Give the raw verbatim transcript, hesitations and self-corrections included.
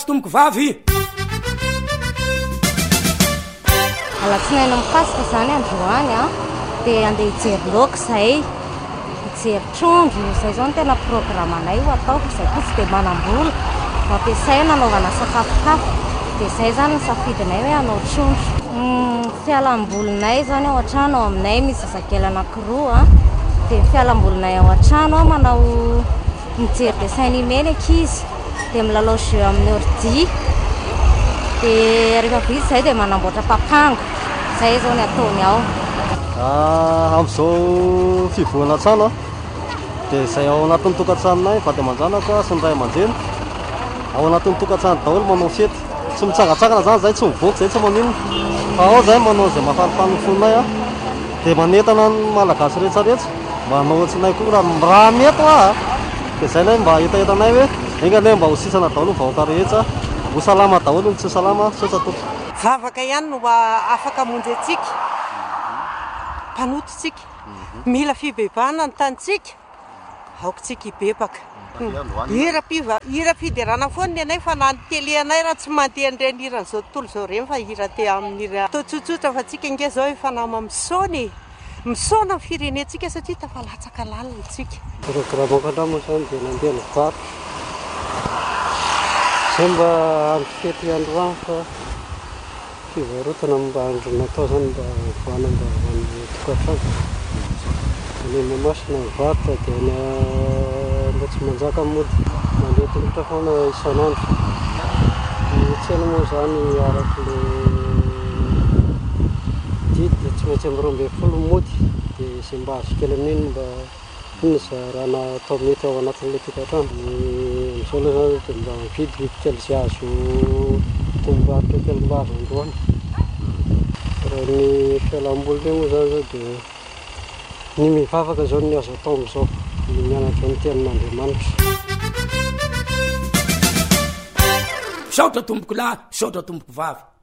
tomboko vavy alatsinaina mifasika zany androany a dia andeha hijery loka zay hijery trondro zay zao no tena programanay ho ataoko izay kotsy dia manam-bola mampiasay nanaovana sakafokafo dia izay zany ny safidinay hoe hanao trondro fialam-bolinay zany ao an-trano ao aminay misy zazakely anankiroa a dia fialam-bolinay ao an-trano a manao mijery dessin animé ny ankizy dia milalao jeu amin'ny ordi dia rehefa vita izay dia manamboatra papango izay zao ny ataony ao amin'izao fivoana trano a dia izay ao anatin'ny tokantranonay vady aman-janako sy ny ray aman-dreny ao anatin'ny tokantrano daholo manao fety tsy mitsangatsangana zany zay tsy mivoaka zay tsy maninona fa ao zay manao izay mahafaripany ny fonay a dia manentana ny malagasy rehetsarehetra mba hanaohatsinay koa raha mety a dia izay lay mba hetahetanay hoe engane mba ho sisana daholo vahoaka rehetra ho salama daholo ny tsy salama sotsatoto vavaka ihany no afaka amonjy antsika mpanototsika mila fibebahana ny tanitsika aokotsika hibebaka hira fiderana foana ny anay fa na ny tele anay raha tsy mandeha nireny hiran'izao tontolo izao reny fa hira te amin'ny atao tsotsotra fa tsika inge zao efa nama misaony misaona ny firenentsika satria tafalatsaka lalina tsika programmakadrama zany dia nandeha ny vary zay mba andro fety androany fa fivarotana mba andro natao zany mba voana mba amin'ny tokantrano ny mamasina mivarotra dia ny mba tsy manjaka mody mandeha tongotra foana isan'andro ny tsena moa zany araky le didy dia tsy maintsy amin'ny roa ambin'ny folo mody dia izay mba azo kely amin'iny mba inona za raha natao mety ao anatin'le tokantrano amin'izao aloha zany dia mba mividy bibikely izay azo tombarotra kely mba azo androany raha ny fialam-boly moa zany zao dia ny mivavaka zao ny azo atao amin'izao ny mianatra ny tenin'Andriamanitra saotra tomboko lahy saotra tomboko vavy